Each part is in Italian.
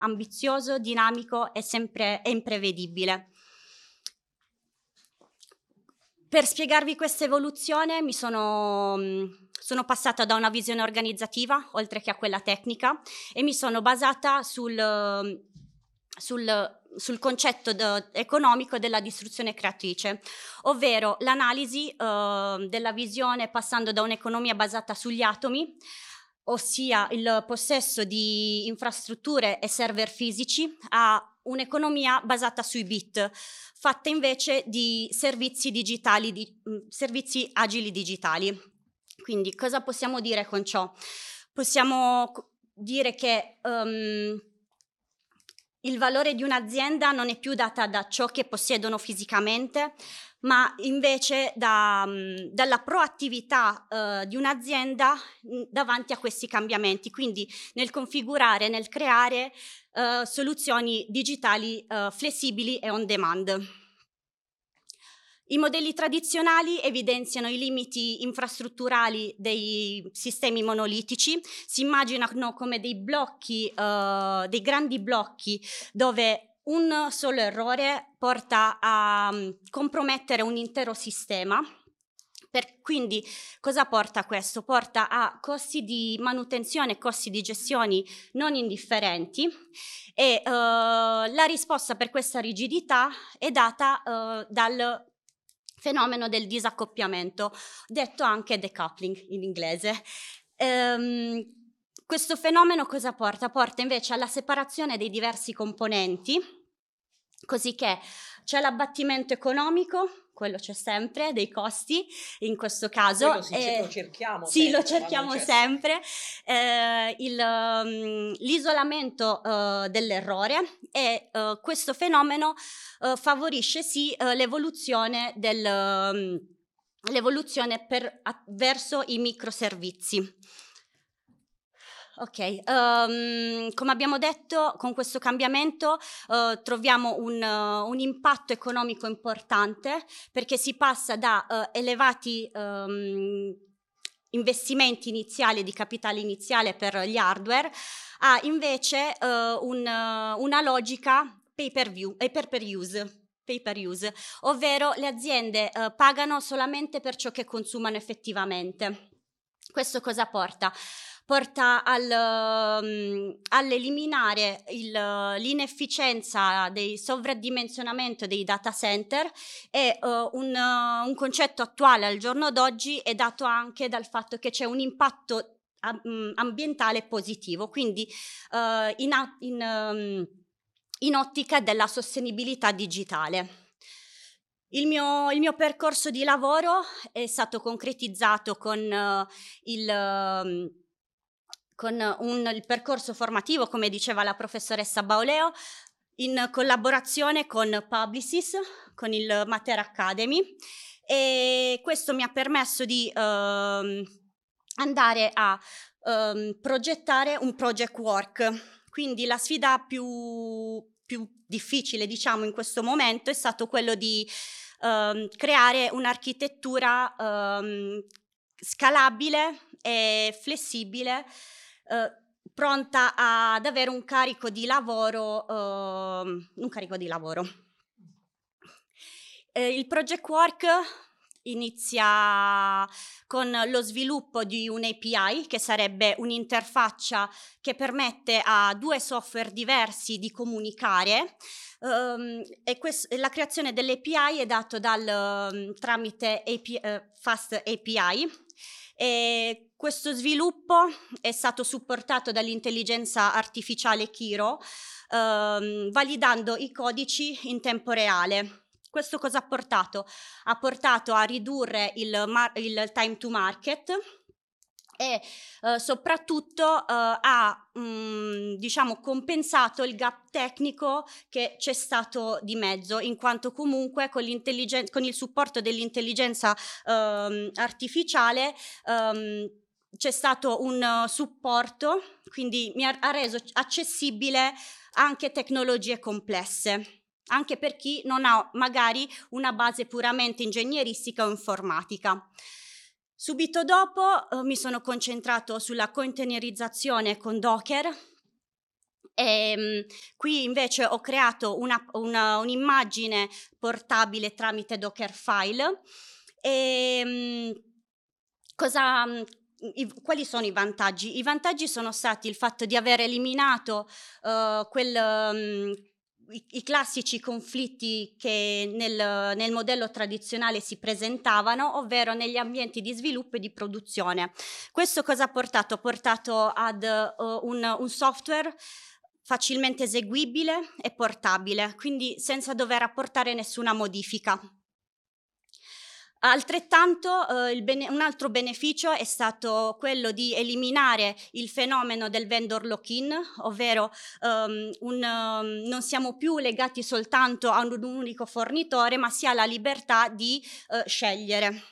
ambizioso, dinamico e sempre imprevedibile. Per spiegarvi questa evoluzione sono passata da una visione organizzativa, oltre che a quella tecnica, e mi sono basata sul concetto economico della distruzione creatrice, ovvero l'analisi della visione passando da un'economia basata sugli atomi, ossia il possesso di infrastrutture e server fisici, a un'economia basata sui bit, fatta invece di servizi digitali, servizi agili digitali. Quindi cosa possiamo dire con ciò? Possiamo dire che il valore di un'azienda non è più data da ciò che possiedono fisicamente, ma invece dalla proattività di un'azienda davanti a questi cambiamenti, quindi nel configurare, nel creare soluzioni digitali flessibili e on demand. I modelli tradizionali evidenziano i limiti infrastrutturali dei sistemi monolitici, si immaginano come dei blocchi, dei grandi blocchi dove un solo errore porta a compromettere un intero sistema. Quindi cosa porta questo? Porta a costi di manutenzione, costi di gestione non indifferenti, e la risposta per questa rigidità è data dal fenomeno del disaccoppiamento, detto anche decoupling in inglese. Questo fenomeno cosa porta? Porta invece alla separazione dei diversi componenti, così che c'è l'abbattimento economico, quello c'è sempre, dei costi in questo caso. Lo cerchiamo sì, sempre. Lo cerchiamo sempre. L'isolamento dell'errore, e questo fenomeno favorisce sì l'evoluzione verso i microservizi. Ok, come abbiamo detto, con questo cambiamento troviamo un impatto economico importante, perché si passa da elevati investimenti iniziali di capitale iniziale per gli hardware a invece una logica pay per use, ovvero le aziende pagano solamente per ciò che consumano effettivamente. Questo cosa porta? Porta all'eliminare l'inefficienza del sovradimensionamento dei data center, e un concetto attuale al giorno d'oggi è dato anche dal fatto che c'è un impatto ambientale positivo, quindi in ottica della sostenibilità digitale. Il mio percorso di lavoro è stato concretizzato con il percorso formativo, come diceva la professoressa Baoleo, in collaborazione con Publicis, con il Matera Academy, e questo mi ha permesso di andare a progettare un project work. Quindi la sfida più difficile, diciamo, in questo momento è stato quello di creare un'architettura scalabile e flessibile, pronta ad avere un carico di lavoro. Il project work inizia con lo sviluppo di un API, che sarebbe un'interfaccia che permette a due software diversi di comunicare, e la creazione dell'API è dato tramite Fast API, e questo sviluppo è stato supportato dall'intelligenza artificiale Kiro, validando i codici in tempo reale. Questo cosa ha portato? Ha portato a ridurre il time to market, e soprattutto ha diciamo compensato il gap tecnico che c'è stato di mezzo, in quanto comunque con il supporto dell'intelligenza artificiale c'è stato un supporto, quindi ha reso accessibile anche tecnologie complesse, anche per chi non ha magari una base puramente ingegneristica o informatica. Subito dopo mi sono concentrato sulla containerizzazione con Docker, Qui invece ho creato un'immagine portabile tramite Dockerfile. Quali sono i vantaggi? I vantaggi sono stati il fatto di aver eliminato i classici conflitti che nel modello tradizionale si presentavano, ovvero negli ambienti di sviluppo e di produzione. Questo cosa ha portato? Ha portato ad un software facilmente eseguibile e portabile, quindi senza dover apportare nessuna modifica. Altrettanto un altro beneficio è stato quello di eliminare il fenomeno del vendor lock-in, ovvero non siamo più legati soltanto a un unico fornitore, ma si ha la libertà di scegliere.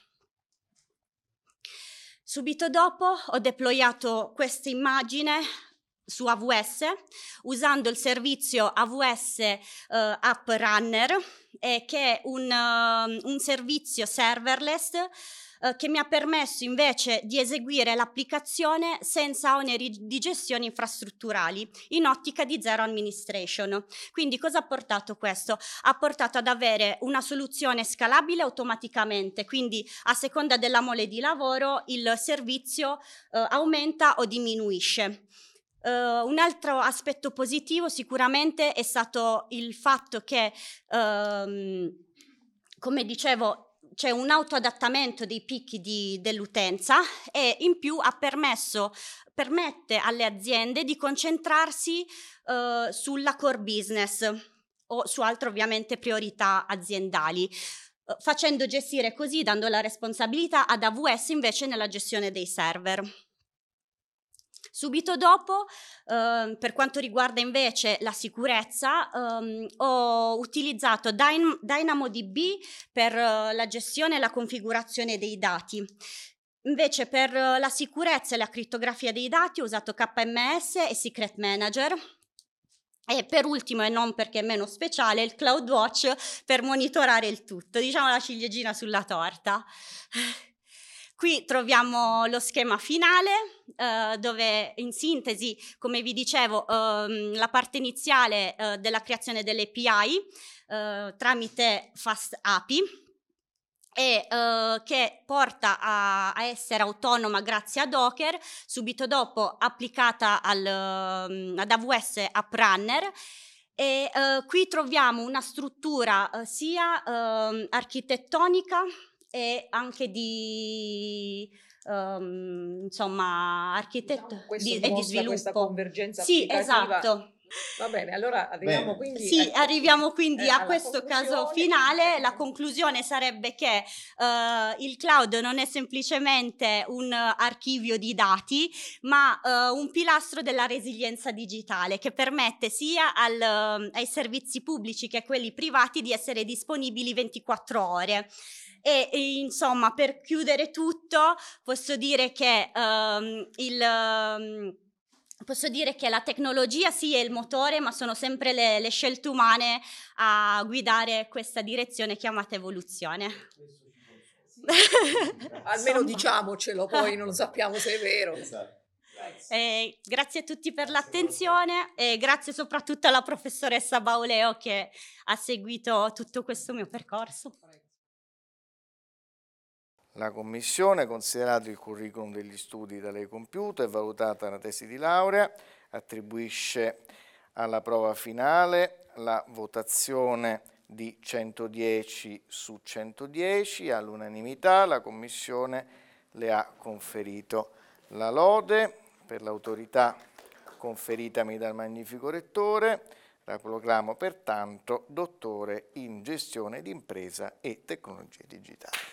Subito dopo ho deployato questa immagine su AWS usando il servizio AWS App Runner, che è un servizio serverless che mi ha permesso invece di eseguire l'applicazione senza oneri di gestione infrastrutturali in ottica di zero administration. Quindi cosa ha portato questo? Ha portato ad avere una soluzione scalabile automaticamente, quindi a seconda della mole di lavoro il servizio aumenta o diminuisce. Un altro aspetto positivo sicuramente è stato il fatto che, come dicevo, c'è un autoadattamento dei picchi dell'utenza e in più permette alle aziende di concentrarsi sulla core business o su altre ovviamente priorità aziendali, facendo gestire così, dando la responsabilità ad AWS invece nella gestione dei server. Subito dopo, per quanto riguarda invece la sicurezza, ho utilizzato DynamoDB per la gestione e la configurazione dei dati. Invece per la sicurezza e la crittografia dei dati ho usato KMS e Secret Manager. E per ultimo, e non perché meno speciale, il CloudWatch per monitorare il tutto, diciamo la ciliegina sulla torta. Qui troviamo lo schema finale, dove in sintesi, come vi dicevo, la parte iniziale della creazione delle API tramite FastAPI, e che porta a essere autonoma grazie a Docker, subito dopo applicata ad AWS App Runner. E qui troviamo una struttura sia architettonica e anche di insomma diciamo, e di sviluppo. Questa convergenza Sì, applicativa. esatto. Va bene, allora arriviamo quindi, sì, ecco, arriviamo quindi a questo caso finale. La conclusione conclusione sarebbe che il cloud non è semplicemente un archivio di dati, ma un pilastro della resilienza digitale che permette sia ai servizi pubblici che a quelli privati di essere disponibili 24 ore. E insomma, per chiudere tutto, posso dire che la tecnologia sì è il motore, ma sono sempre le scelte umane a guidare questa direzione chiamata evoluzione. almeno diciamocelo, poi non sappiamo se è vero. Esatto. Grazie a tutti per l'attenzione e grazie soprattutto alla professoressa Bauleo che ha seguito tutto questo mio percorso. La Commissione, considerato il curriculum degli studi da lei compiuto e valutata la tesi di laurea, attribuisce alla prova finale la votazione di 110 su 110. All'unanimità la Commissione le ha conferito la lode per l'autorità conferitami dal magnifico Rettore. La proclamo pertanto dottore in gestione d'impresa e tecnologie digitali.